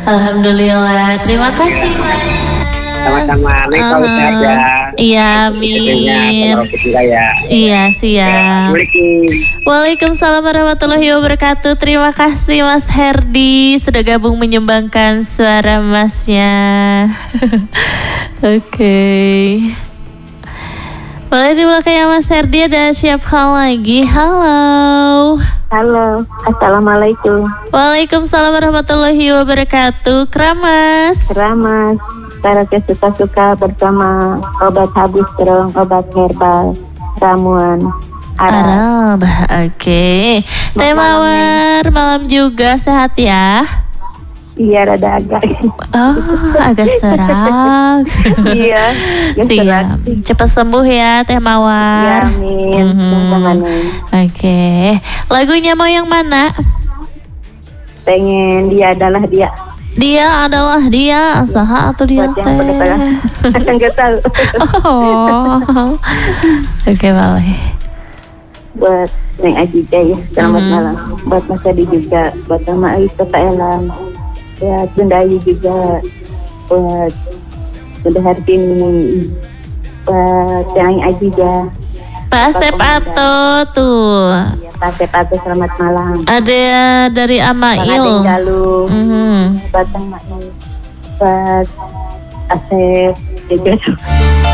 Alhamdulillah, terima kasih Mas. Sama-sama, Neng kalau sehat ya. Iya, amin. Iya, siap. Waalaikumsalam warahmatullahi wabarakatuh. Terima kasih Mas Herdi sudah gabung menyumbangkan suara Masnya. Oke. Boleh di belakang ya Mas Herdi, ada siapa lagi? Halo. Halo, assalamualaikum. Waalaikumsalam warahmatullahi wabarakatuh. Keramas. Cara suka-suka bersama obat habis terong, obat herbal, ramuan Arab. Oke. Teh Mawar, malam juga sehat ya? Iya, rada agak. Oh, agak serak. Iya, siap. Cepat sembuh ya Teh Mawar. Ya, amin. Oke. Lagunya mau yang mana? Pengen Dia Adalah Dia. Dia adalah dia, saha atau dia teh? Enggak tahu. Oh. Oke, boleh. Buat Neng Ajija ya, selamat malam. Buat Mas Adi juga, buat Mama Ayu Kota Elang, buat Bunda Ayu juga, buat Bunda Hartini, buat Neng Ajija. Pak Asep Ato tuh. Ya, Pak Asep Ato, selamat malam. Ada dari Amail. Ada Galung. Buat Mail. Buat Asep juga.